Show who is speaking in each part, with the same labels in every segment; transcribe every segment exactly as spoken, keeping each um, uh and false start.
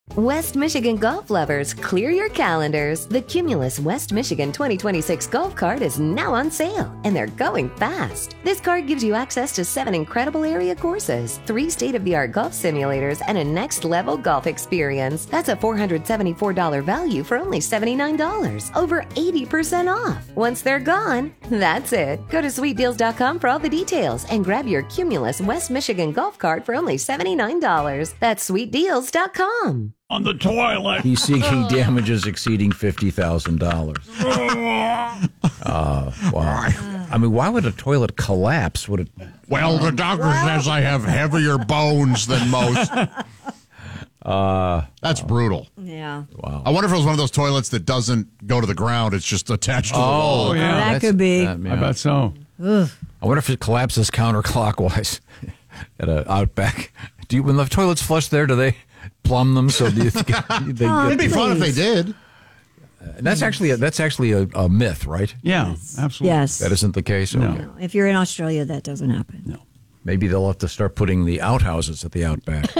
Speaker 1: West Michigan golf lovers, clear your calendars. The Cumulus West Michigan twenty twenty-six golf cart is now on sale, and they're going fast. This card gives you access to seven incredible area courses, three state-of-the-art golf simulators, and a next-level golf experience. That's a four hundred seventy-four dollars value for only seventy-nine dollars, over eighty percent off. Once they're gone, that's it. Go to sweet deals dot com for all the details and grab your Cumulus West Michigan golf cart for only seventy-nine dollars. That's sweet deals dot com.
Speaker 2: On the toilet.
Speaker 3: He's seeking damages exceeding fifty thousand dollars. uh, wow. I mean, why would a toilet collapse? Would it?
Speaker 2: Well, the doctor says I have heavier bones than most.
Speaker 3: Uh,
Speaker 2: That's brutal.
Speaker 4: Yeah.
Speaker 3: Wow.
Speaker 2: I wonder if it was one of those toilets that doesn't go to the ground. It's just attached to the wall.
Speaker 5: Oh, yeah.
Speaker 4: That
Speaker 3: That's-
Speaker 4: could be.
Speaker 3: that- yeah.
Speaker 5: I bet so.
Speaker 4: Ugh.
Speaker 3: I wonder if it collapses counterclockwise at an outback. Do you, when the toilets flush there, do they plumb them so do you think they
Speaker 4: Oh,
Speaker 2: It'd be
Speaker 3: get,
Speaker 2: fun if they did.
Speaker 3: and that's actually a, that's actually a, a myth, right?
Speaker 5: Yeah, absolutely.
Speaker 4: Yes.
Speaker 3: That isn't the case.
Speaker 5: No.
Speaker 3: Okay.
Speaker 4: No, if you're in Australia, that doesn't happen.
Speaker 5: No.
Speaker 3: Maybe they'll have to start putting the outhouses at the outback.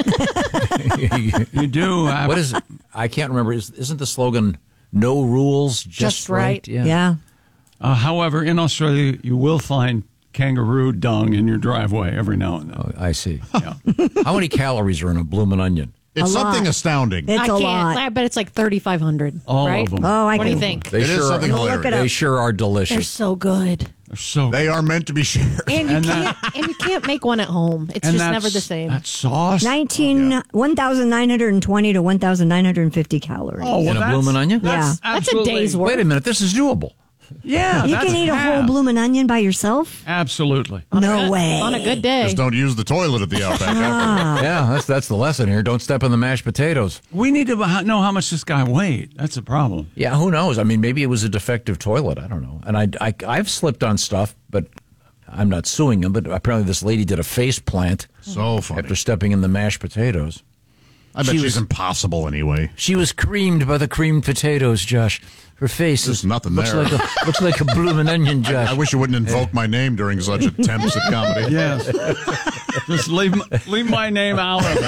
Speaker 5: You do. Have,
Speaker 3: What is it? I can't remember. Is, isn't the slogan "No rules, just,
Speaker 6: Just right.
Speaker 3: Yeah.
Speaker 4: Yeah.
Speaker 5: Uh, however, in Australia, you will find kangaroo dung in your driveway every now and then.
Speaker 3: Oh, I see.
Speaker 5: Yeah.
Speaker 3: How many calories are in a bloomin' onion?
Speaker 2: It's
Speaker 4: A
Speaker 2: something
Speaker 4: lot.
Speaker 2: astounding.
Speaker 4: It's
Speaker 6: I
Speaker 4: a
Speaker 6: can't.
Speaker 4: lot.
Speaker 6: I bet it's like thirty-five hundred.
Speaker 5: All
Speaker 6: right?
Speaker 5: of them.
Speaker 4: Oh, I
Speaker 6: What do you
Speaker 4: can-
Speaker 6: think?
Speaker 3: They
Speaker 2: It is
Speaker 3: sure
Speaker 2: something
Speaker 3: are,
Speaker 2: hilarious.
Speaker 4: it up.
Speaker 3: They sure are
Speaker 6: They're
Speaker 3: delicious.
Speaker 6: so good.
Speaker 5: They're so
Speaker 2: They are meant to be shared.
Speaker 6: And you
Speaker 5: And
Speaker 6: can't
Speaker 5: that-
Speaker 6: and you can't make one at home. It's
Speaker 5: and
Speaker 6: just
Speaker 5: that's-
Speaker 6: never the same.
Speaker 5: That sauce.
Speaker 4: nineteen, one thousand nine hundred twenty to one thousand nine hundred fifty calories.
Speaker 5: Oh, well,
Speaker 3: In a
Speaker 5: that's-
Speaker 3: bloomin' onion?
Speaker 5: That's,
Speaker 4: Yeah.
Speaker 6: That's a
Speaker 5: absolutely-
Speaker 6: day's work.
Speaker 3: Wait a minute. This is doable.
Speaker 5: Yeah,
Speaker 4: you
Speaker 5: that's
Speaker 4: can eat a
Speaker 5: half.
Speaker 4: whole bloomin' onion by yourself?
Speaker 5: Absolutely.
Speaker 4: No way.
Speaker 6: On a good day.
Speaker 2: Just don't use the toilet at the outback.
Speaker 4: Ah.
Speaker 3: Yeah, that's that's the lesson here. Don't step in the mashed potatoes.
Speaker 5: We need to know how much this guy weighed. That's a problem.
Speaker 3: Yeah, who knows? I mean, maybe it was a defective toilet. I don't know. And I, I, I've slipped on stuff, but I'm not suing him. But apparently this lady did a face plant
Speaker 2: So funny.
Speaker 3: after stepping in the mashed potatoes.
Speaker 2: I bet
Speaker 3: She
Speaker 2: she's
Speaker 3: was-
Speaker 2: impossible anyway.
Speaker 3: She was creamed by the creamed potatoes, Josh. Her face
Speaker 2: There's
Speaker 3: is
Speaker 2: nothing
Speaker 3: looks
Speaker 2: there.
Speaker 3: like a looks like a bloomin' onion, Josh.
Speaker 2: I wish you wouldn't invoke my name during such attempts at comedy.
Speaker 5: Yes. Just leave my, leave my name out of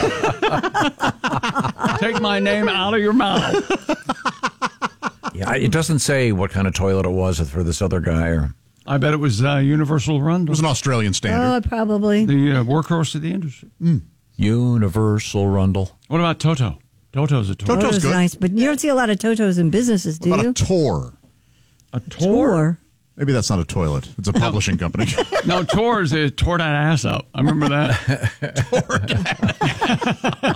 Speaker 5: it. Take my name out of your mouth.
Speaker 3: Yeah, it doesn't say what kind of toilet it was for this other guy. Or
Speaker 5: I bet it was uh, Universal
Speaker 2: It
Speaker 5: Rundle,
Speaker 2: was an Australian standard.
Speaker 4: Oh, probably.
Speaker 5: the uh, workhorse of the industry.
Speaker 3: Universal Rundle.
Speaker 5: What about Toto? Toto's a toy.
Speaker 2: Toto's
Speaker 4: Toto's
Speaker 2: good.
Speaker 4: nice, but you don't see a lot of Totos in businesses, do
Speaker 2: What about
Speaker 4: you?
Speaker 2: a Tor?
Speaker 5: A tour?
Speaker 4: Tour.
Speaker 2: Maybe that's not a toilet. It's a publishing company.
Speaker 5: No, tours is tore that ass up. I remember that.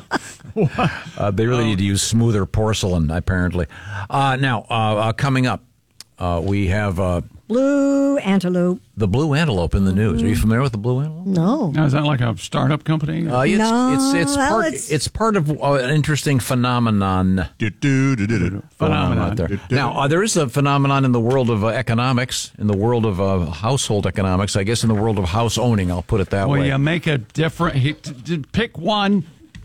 Speaker 3: Uh, they really need to use smoother porcelain, apparently. Uh, now, uh, uh, coming up, uh, we have uh,
Speaker 4: Blue antelope.
Speaker 3: the blue antelope in the news. Are you familiar with the blue antelope?
Speaker 6: No.
Speaker 5: Now, is that like a startup company?
Speaker 3: Uh, it's,
Speaker 4: No,
Speaker 3: it's it's
Speaker 4: well,
Speaker 3: part
Speaker 4: it's-
Speaker 3: it's part of uh, an interesting phenomenon
Speaker 2: Do, do, do, do, do.
Speaker 3: going on
Speaker 5: Phenomenon.
Speaker 3: out there.
Speaker 2: Do, do.
Speaker 3: Now, uh, there is a phenomenon in the world of uh, economics, in the world of uh, household economics. I guess in the world of house owning, I'll put it that
Speaker 5: Well,
Speaker 3: way.
Speaker 5: you make a different. He, t- t- pick one.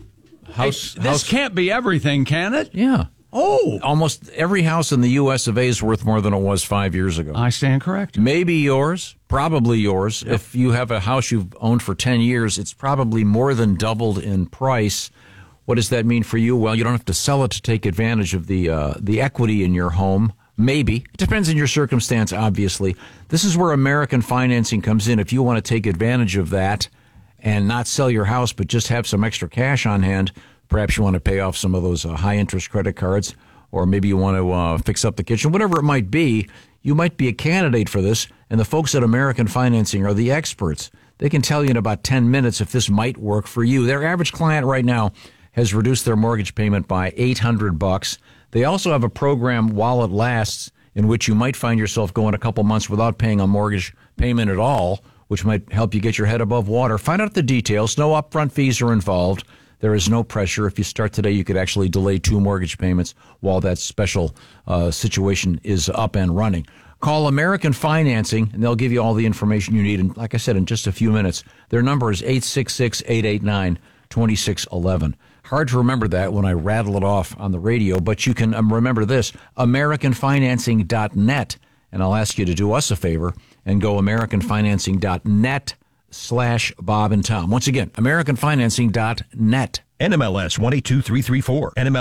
Speaker 3: House,
Speaker 5: This
Speaker 3: house,
Speaker 5: can't be everything, can it?
Speaker 3: yeah.
Speaker 5: Oh,
Speaker 3: Almost every house in the U S of A is worth more than it was five years ago.
Speaker 5: I stand corrected.
Speaker 3: Maybe yours, probably yours. If you have a house you've owned for ten years, it's probably more than doubled in price. What does that mean for you? Well, you don't have to sell it to take advantage of the uh, the equity in your home. Maybe. It depends on your circumstance, obviously. This is where American financing comes in. If you want to take advantage of that and not sell your house but just have some extra cash on hand, perhaps you want to pay off some of those uh, high-interest credit cards, or maybe you want to uh, fix up the kitchen, whatever it might be, you might be a candidate for this, and the folks at American Financing are the experts. They can tell you in about ten minutes if this might work for you. Their average client right now has reduced their mortgage payment by eight hundred bucks. They also have a program while it lasts in which you might find yourself going a couple months without paying a mortgage payment at all, which might help you get your head above water. Find out the details. No upfront fees are involved. There is no pressure. If you start today, you could actually delay two mortgage payments while that special uh, situation is up and running. Call American Financing, and they'll give you all the information you need. And like I said, in just a few minutes, their number is eight six six, eight eight nine, two six one one. Hard to remember that when I rattle it off on the radio, but you can um, remember this, american financing dot net. And I'll ask you to do us a favor and go american financing dot net slash Bob and Tom. Once again, american financing dot net.
Speaker 7: N M L S one eight two three three four. N M L